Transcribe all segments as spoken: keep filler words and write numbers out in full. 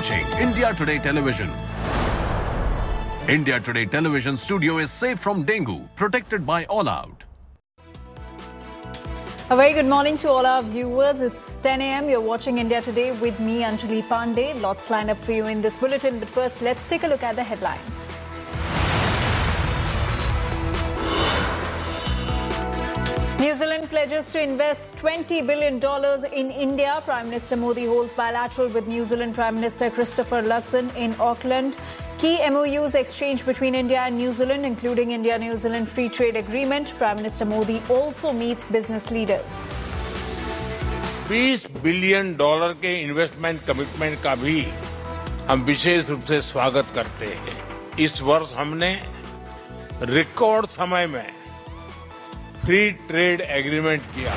watching India Today Television. India Today Television studio is safe from dengue, protected by All Out. A very good morning to all our viewers. It's ten a.m. You're watching India Today with me, Anjali Pandey. Lots lined up for you in this bulletin. But first, let's take a look at the headlines. New Zealand pledges to invest twenty billion dollars in India. Prime Minister Modi holds bilateral with New Zealand Prime Minister Christopher Luxon in Auckland. Key M O Us exchanged between India and New Zealand, including India-New Zealand Free Trade Agreement. Prime Minister Modi also meets business leaders. बीस billion dollar के investment commitment का भी हम विशेष रूप से स्वागत करते हैं। इस वर्ष हमने रिकॉर्ड समय में फ्री ट्रेड एग्रीमेंट किया।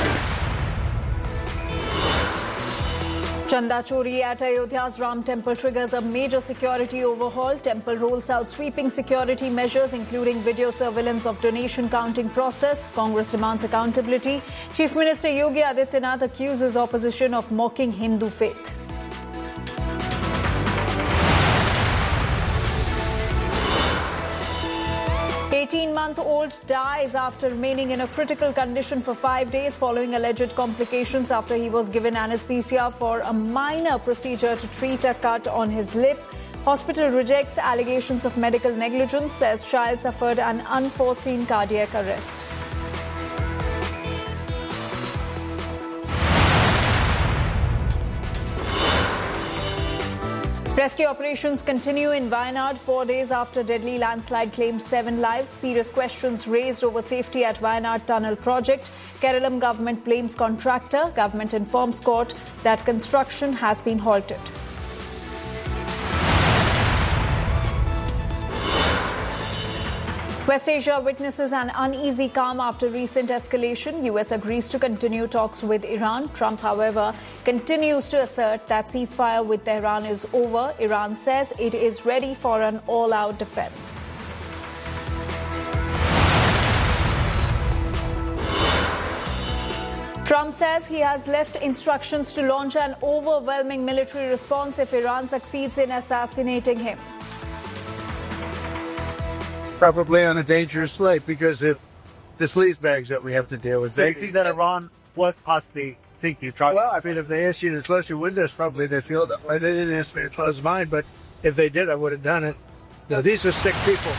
Chanda Chori at Ayodhya's Ram Temple triggers a major security overhaul. Temple rolls out sweeping security measures, including video surveillance of donation counting process. Congress demands accountability. Chief Minister Yogi Adityanath accuses opposition of mocking Hindu faith. eighteen-month-old dies after remaining in a critical condition for five days following alleged complications after he was given anesthesia for a minor procedure to treat a cut on his lip. Hospital rejects allegations of medical negligence, says child suffered an unforeseen cardiac arrest. Rescue operations continue in Wayanad four days after deadly landslide claimed seven lives. Serious questions raised over safety at Wayanad Tunnel project. Kerala government blames contractor. Government informs court that construction has been halted. West Asia witnesses an uneasy calm after recent escalation. U S agrees to continue talks with Iran. Trump, however, continues to assert that ceasefire with Tehran is over. Iran says it is ready for an all-out defense. Trump says he has left instructions to launch an overwhelming military response if Iran succeeds in assassinating him. Probably on a dangerous slate because of the sleaze bags that we have to deal with. So they think that Iran was possibly thinking of trying. Well, I mean, if they asked you to close your windows, probably they feel that way. They didn't ask me to close mine, but if they did, I would have done it. No, these are sick people.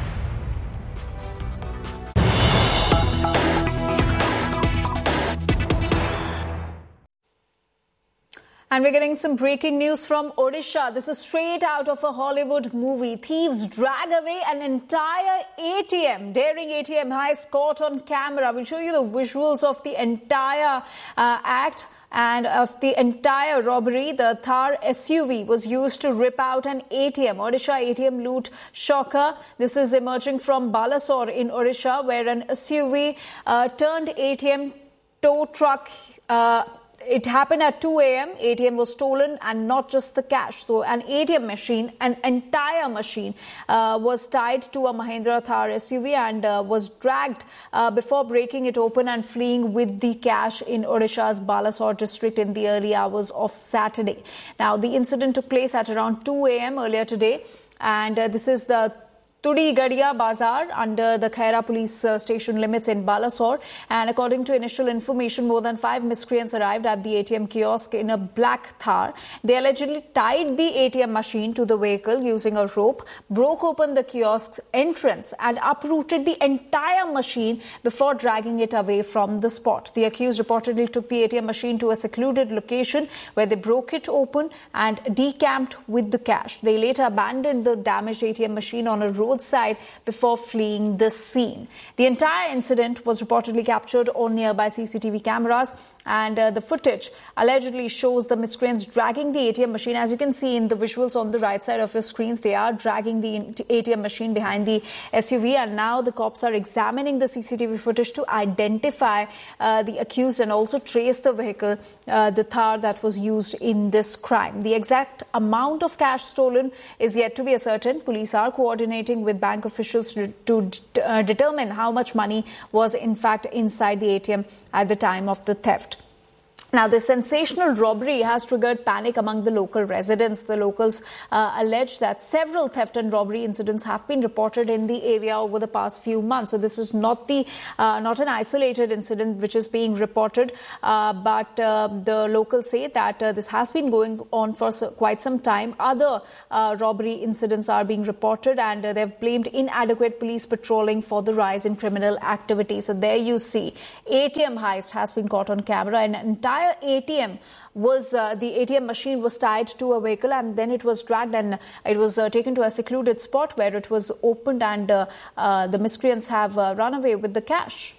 And we're getting some breaking news from Odisha. This is straight out of a Hollywood movie. Thieves drag away an entire A T M. Daring A T M heist caught on camera. We'll show you the visuals of the entire uh, act and of the entire robbery. The Thar S U V was used to rip out an A T M. Odisha A T M loot shocker. This is emerging from Balasore in Odisha, where an S U V uh, turned A T M tow truck. Uh, It happened at two a.m. A T M was stolen, and not just the cash. So an A T M machine, an entire machine, uh, was tied to a Mahindra Thar S U V and uh, was dragged uh, before breaking it open and fleeing with the cash in Odisha's Balasore district in the early hours of Saturday. Now, the incident took place at around two a.m. earlier today, and uh, this is the Tudi Gadia Bazar under the Khaira police uh, station limits in Balasore. And according to initial information, more than five miscreants arrived at the A T M kiosk in a black Thar. They allegedly tied the A T M machine to the vehicle using a rope, broke open the kiosk's entrance and uprooted the entire machine before dragging it away from the spot. The accused reportedly took the A T M machine to a secluded location where they broke it open and decamped with the cash. They later abandoned the damaged A T M machine on a road roadside before fleeing the scene. The entire incident was reportedly captured on nearby C C T V cameras, and uh, the footage allegedly shows the miscreants dragging the A T M machine. As you can see in the visuals on the right side of your screens, they are dragging the A T M machine behind the S U V, and now the cops are examining the C C T V footage to identify uh, the accused and also trace the vehicle, uh, the Thar that was used in this crime. The exact amount of cash stolen is yet to be ascertained. Police are coordinating with bank officials to, to uh, determine how much money was in fact inside the A T M at the time of the theft. Now, this sensational robbery has triggered panic among the local residents. The locals uh, allege that several theft and robbery incidents have been reported in the area over the past few months. So this is not the uh, not an isolated incident which is being reported, uh, but uh, the locals say that uh, this has been going on for so, quite some time. Other uh, robbery incidents are being reported, and uh, they've blamed inadequate police patrolling for the rise in criminal activity. So there you see, A T M heist has been caught on camera. An entire A T M was uh, the A T M machine was tied to a vehicle, and then it was dragged and it was uh, taken to a secluded spot where it was opened, and uh, uh, the miscreants have uh, run away with the cash.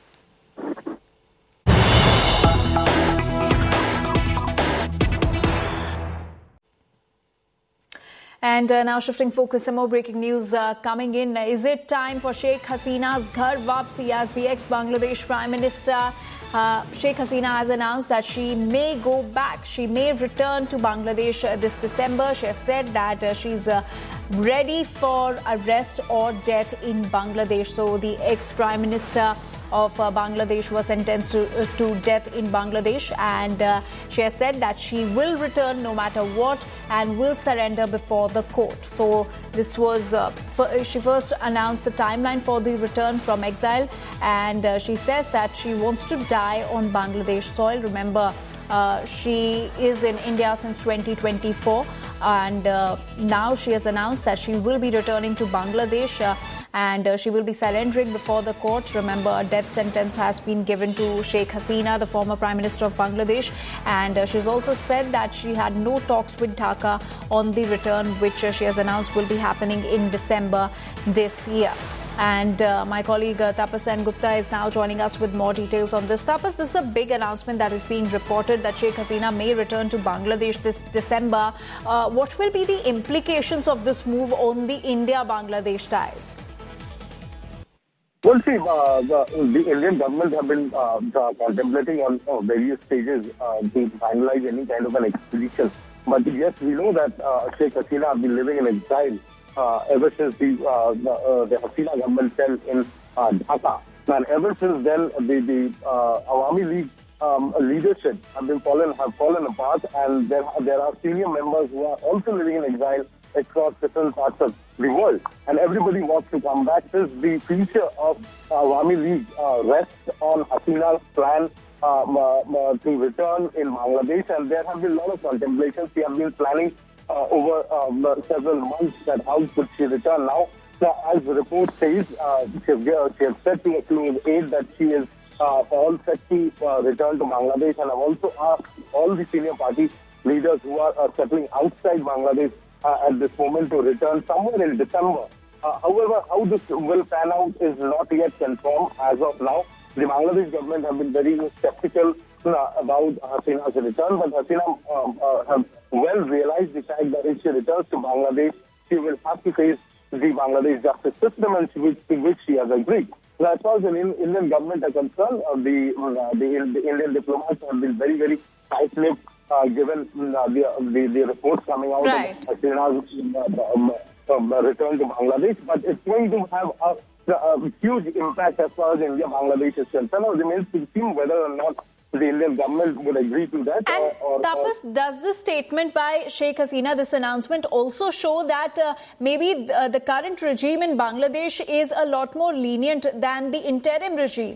And uh, now shifting focus, some more breaking news uh, coming in. Is it time for Sheikh Hasina's Ghar Wapsi? As the ex-Bangladesh Prime Minister uh, Sheikh Hasina has announced that she may go back. She may return to Bangladesh uh, this December. She has said that uh, she's uh, ready for arrest or death in Bangladesh. So the ex-Prime Minister of uh, Bangladesh was sentenced to, uh, to death in Bangladesh, and uh, she has said that she will return no matter what and will surrender before the court. So this was uh, for, she first announced the timeline for the return from exile, and uh, she says that she wants to die on Bangladesh soil. Remember, uh, she is in India since twenty twenty-four, and uh, now she has announced that she will be returning to Bangladesh. Uh, And uh, she will be surrendering before the court. Remember, a death sentence has been given to Sheikh Hasina, the former Prime Minister of Bangladesh. And uh, she's also said that she had no talks with Dhaka on the return, which uh, she has announced will be happening in December this year. And uh, my colleague uh, Tapas Sen Gupta is now joining us with more details on this. Tapas, this is a big announcement that is being reported that Sheikh Hasina may return to Bangladesh this December. Uh, what will be the implications of this move on the India-Bangladesh ties? Well, see, uh, the, the Indian government have been uh, uh, contemplating on uh, various stages uh, to finalize any kind of an expedition. But yes, we know that uh, Sheikh Hasina has been living in exile uh, ever since the, uh, the, uh, the Hasina government fell in uh, Dhaka. And ever since then, the, the uh, Awami League um, leadership have been fallen have fallen apart, and there there are senior members who are also living in exile across different parts of the world, and everybody wants to come back. Since the future of uh, Awami League uh, rests on Hasina's plan um, uh, uh, to return in Bangladesh, and there have been a lot of contemplations. We have been planning uh, over um, uh, several months that how could she return now. So, as the report says, uh, she, has, she has said to, to aid that she is uh, all set to uh, return to Bangladesh, and I've also asked all the senior party leaders who are uh, settling outside Bangladesh Uh, at this moment to return somewhere in December. Uh, however, how this will pan out is not yet confirmed as of now. The Bangladesh government have been very skeptical uh, about Hasina's return, but Hasina um, uh, have well realized the fact that if she returns to Bangladesh, she will have to face the Bangladesh justice system, and which, to which she has agreed. So as far as the Indian government are concerned, uh, the, uh, the, the Indian diplomats have been very, very tight-lipped. Uh, given uh, the, the the reports coming out right. of Hasina's uh, um, um, return to Bangladesh, but it's going to have a, a huge impact as far as India-Bangladesh is concerned. It remains to be seen whether or not the Indian government would agree to that. And or, or, Tapas, or, does this statement by Sheikh Hasina, this announcement, also show that uh, maybe uh, the current regime in Bangladesh is a lot more lenient than the interim regime?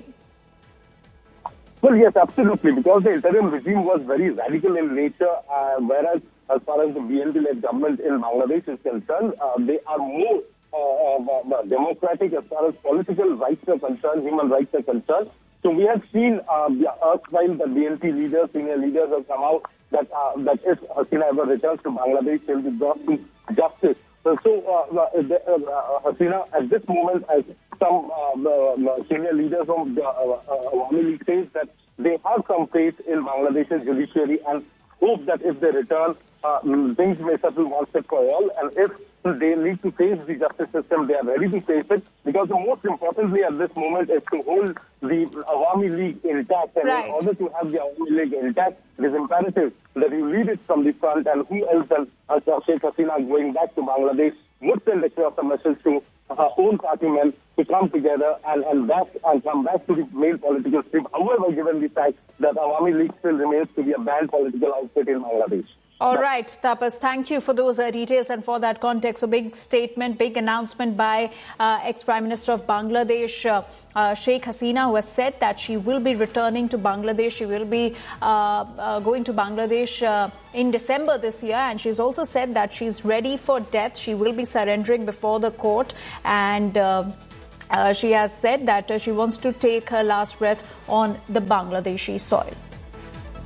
Well, yes, absolutely, because the interim regime was very radical in nature, uh, whereas as far as the B N P-led government in Bangladesh is concerned, uh, they are more uh, uh, democratic as far as political rights are concerned, human rights are concerned. So we have seen uh, the erstwhile the B N P leaders, senior leaders have come out that, uh, that if Hasina ever returns to Bangladesh, she will be brought to justice. So, so uh, uh, uh, Hasina, at this moment, as some uh, senior leaders of the uh, Awami League says that they have some faith in Bangladesh's judiciary and hope that if they return, uh, things may settle once and for all. And if they need to face the justice system, they are ready to face it. Because the most importantly at this moment is to hold the Awami League intact. And right. in order to have the Awami League intact, it is imperative that you lead it from the front. And who else than uh, Sheikh Hasina going back to Bangladesh would send across a message to her own party men to come together and, and back and come back to the male political stream. However, given the fact that Awami League still remains to be a banned political outfit in Bangladesh. All right, Tapas, thank you for those uh, details and for that context. A big statement, big announcement by uh, ex-Prime Minister of Bangladesh, uh, uh, Sheikh Hasina, who has said that she will be returning to Bangladesh. She will be uh, uh, going to Bangladesh uh, in December this year. And she's also said that she's ready for death. She will be surrendering before the court. And uh, uh, she has said that uh, she wants to take her last breath on the Bangladeshi soil.